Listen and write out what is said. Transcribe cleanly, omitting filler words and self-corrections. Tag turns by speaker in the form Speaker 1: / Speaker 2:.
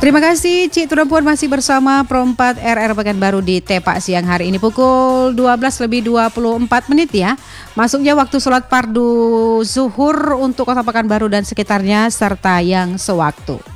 Speaker 1: Terima kasih Cik Turempuan masih bersama Pro 4 RR Pekanbaru di Tepak siang hari ini pukul 12:24 ya. Masuknya waktu sholat fardu zuhur untuk Kota Pekanbaru dan sekitarnya serta yang sewaktu.